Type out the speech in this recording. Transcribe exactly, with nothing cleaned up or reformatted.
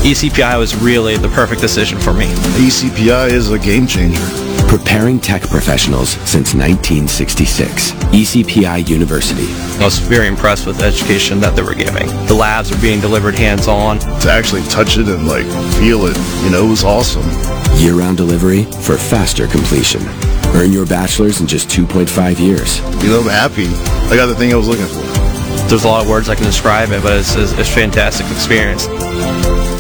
E C P I was really the perfect decision for me. E C P I is a game changer. Preparing tech professionals since nineteen sixty-six. E C P I University. I was very impressed with the education that they were giving. The labs were being delivered hands-on. To actually touch it and like feel it, you know, it was awesome. Year-round delivery for faster completion. Earn your bachelor's in just two point five years. You know, I'm happy. I got the thing I was looking for. There's a lot of words I can describe it, but it's, it's, it's a fantastic experience.